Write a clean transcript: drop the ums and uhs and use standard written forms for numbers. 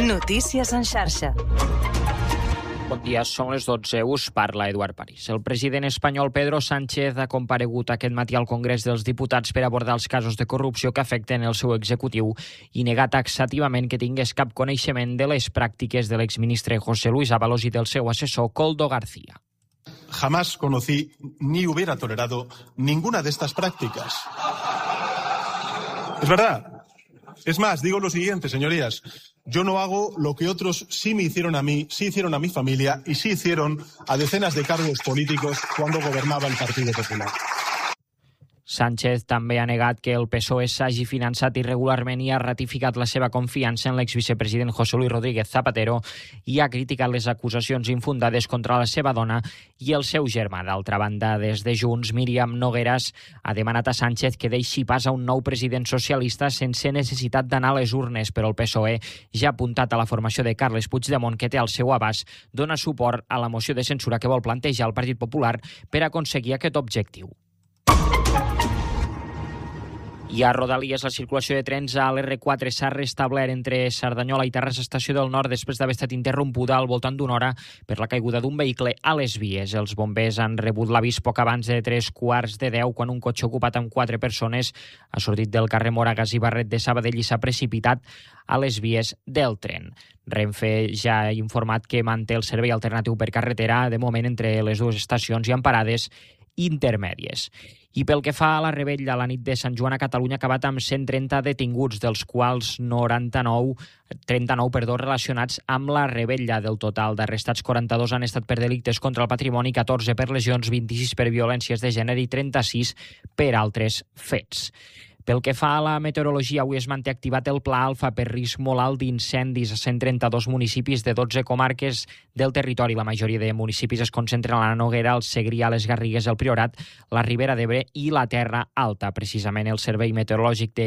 Notícies en xarxa. Bon dia, són les 12. Us parla Eduard París. El president espanyol Pedro Sánchez ha comparegut aquest matí al Congrés dels Diputats per abordar els casos de corrupció que afecten el seu executiu i negar taxativament que tingués cap coneixement de les pràctiques de l'exministre José Luis Ábalos i del seu assessor Koldo García. Jamás conocí ni hubiera tolerado ninguna de estas prácticas. Es verdad. Es más, digo lo siguiente, señorías. Yo no hago lo que otros sí me hicieron a mí, sí hicieron a mi familia y sí hicieron a decenas de cargos políticos cuando gobernaba el Partido Popular. Sánchez també ha negat que el PSOE s'hagi finançat irregularment i ha ratificat la seva confiança en l'exvicepresident José Luis Rodríguez Zapatero i ha criticat les acusacions infundades contra la seva dona i el seu germà. D'altra banda, des de Junts, Míriam Nogueras ha demanat a Sánchez que deixi pas a un nou president socialista sense necessitat d'anar a les urnes, però el PSOE ja ha apuntat a la formació de Carles Puigdemont, que té al seu abast, dona suport a la moció de censura que vol plantejar el Partit Popular per aconseguir aquest objectiu. I a Rodalies, la circulació de trens a l'R4 s'ha restablert entre Cerdanyola i Terrassa Estació del Nord després d'haver estat interrompuda al voltant d'una hora per la caiguda d'un vehicle a les vies. Els bombers han rebut l'avís poc abans de 9:45 quan un cotxe ocupat amb 4 persones ha sortit del carrer Moragas i Barret de Sabadell i s'ha precipitat a les vies del tren. Renfe ja ha informat que manté el servei alternatiu per carretera, de moment entre les dues estacions i amb parades intermèdies. I pel que fa a la revetlla, la nit de Sant Joan a Catalunya ha acabat amb 130 detinguts, dels quals 39 relacionats amb la revetlla. Del total d'arrestats, 42 han estat per delictes contra el patrimoni, 14 per lesions, 26 per violències de gènere i 36 per altres fets. Pel que fa a la meteorologia, avui es manté activat el Pla Alfa per risc molt alt d'incendis a 132 municipis de 12 comarques del territori. La majoria de municipis es concentren a la Noguera, el Segrià, les Garrigues, el Priorat, la Ribera d'Ebre i la Terra Alta. Precisament el Servei Meteorològic de